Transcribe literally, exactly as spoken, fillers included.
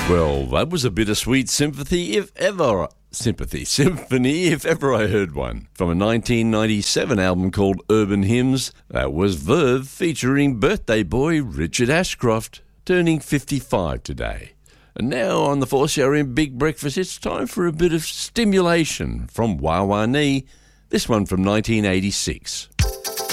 Well, that was a bittersweet sympathy, if ever sympathy symphony, if ever I heard one. From a nineteen ninety-seven album called Urban Hymns, that was Verve featuring birthday boy Richard Ashcroft, turning fifty-five today. And now on the four C R M Big Breakfast, it's time for a bit of stimulation from Wah Wah Nee, this one from nineteen eighty-six.